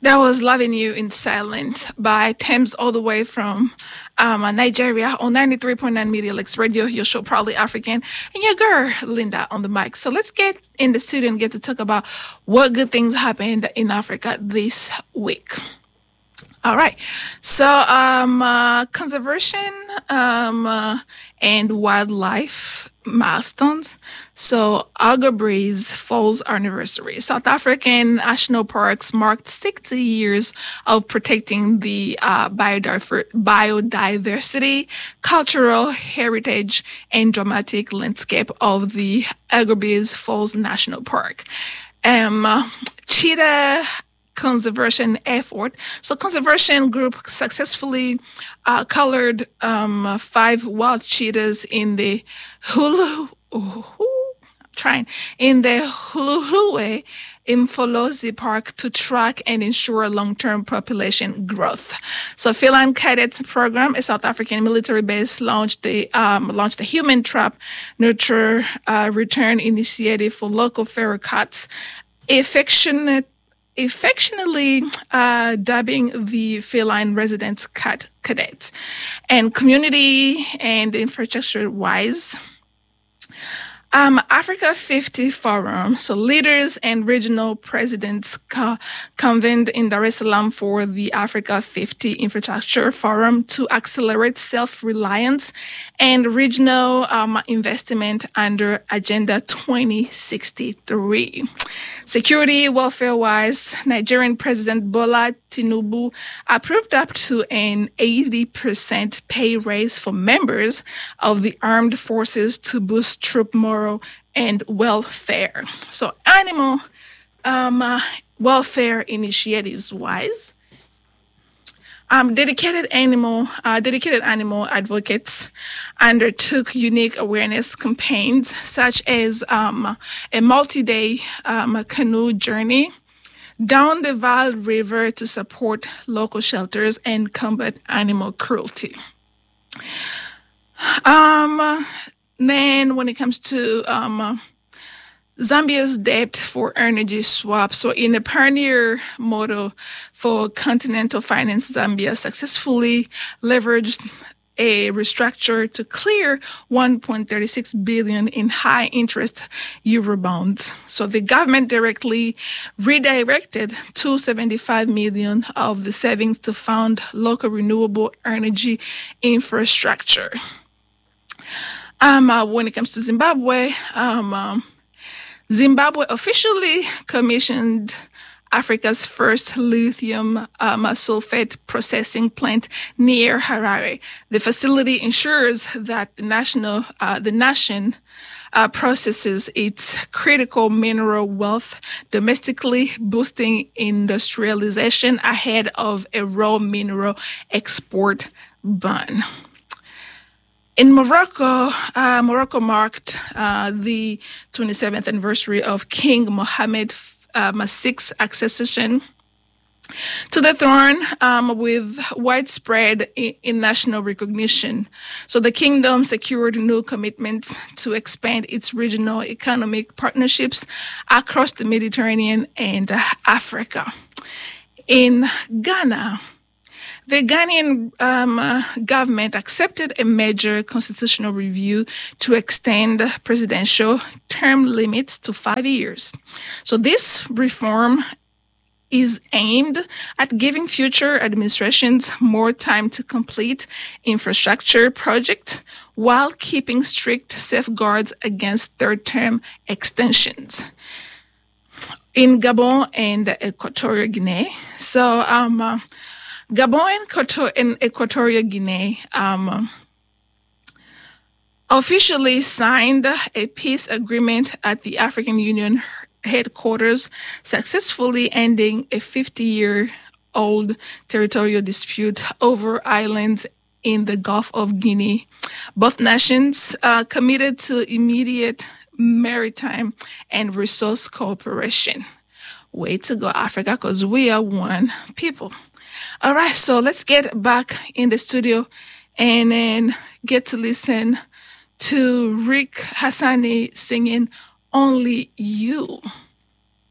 That was Loving You in Silent by Thames all the way from Nigeria on 93.9 Media Lakes Radio, your show Proudly African, and your girl Linda on the mic. So let's get in the studio and get to talk about what good things happened in Africa this week. All right. So, conservation and wildlife milestones. So, Alga Breeze Falls anniversary. South African national parks marked 60 years of protecting the biodiversity, cultural heritage, and dramatic landscape of the Alga Breeze Falls National Park. Cheetah conservation effort. So conservation group successfully colored 5 wild cheetahs in the Hluhluwe Mfolozi Park to track and ensure long-term population growth. So Feline Cadets Program, a South African military base, launched the Human Trap Nurture Return Initiative for local feral cats, affectionately dubbing the feline residents cat cadets. And community and infrastructure wise, Africa 50 Forum. So leaders and regional presidents convened in Dar es Salaam for the Africa 50 Infrastructure Forum to accelerate self-reliance and regional investment under Agenda 2063. Security welfare-wise, Nigerian President Bola Tinubu approved up to an 80% pay raise for members of the armed forces to boost troop morale and welfare. So animal welfare initiatives wise, dedicated animal advocates undertook unique awareness campaigns such as a multi-day canoe journey down the Vaal River to support local shelters and combat animal cruelty. Then when it comes to Zambia's debt for energy swap. So in a pioneer model for continental finance, Zambia successfully leveraged a restructure to clear 1.36 billion in high interest Eurobonds. So the government directly redirected 275 million of the savings to fund local renewable energy infrastructure. When it comes to Zimbabwe, Zimbabwe officially commissioned Africa's first lithium sulfate processing plant near Harare. The facility ensures that the nation processes its critical mineral wealth domestically, boosting industrialization ahead of a raw mineral export ban. In Morocco, Morocco marked the 27th anniversary of King Mohammed VI's accession to the throne with widespread national recognition. So the kingdom secured new commitments to expand its regional economic partnerships across the Mediterranean and Africa. In Ghana, the Ghanaian government accepted a major constitutional review to extend presidential term limits to 5 years. So this reform is aimed at giving future administrations more time to complete infrastructure projects while keeping strict safeguards against third-term extensions. In Gabon and Equatorial Guinea, so Gabon and Equatorial Guinea officially signed a peace agreement at the African Union headquarters, successfully ending a 50-year-old territorial dispute over islands in the Gulf of Guinea. Both nations committed to immediate maritime and resource cooperation. Way to go, Africa, because we are one people. All right, so let's get back in the studio and then get to listen to Rick Hassani singing Only You.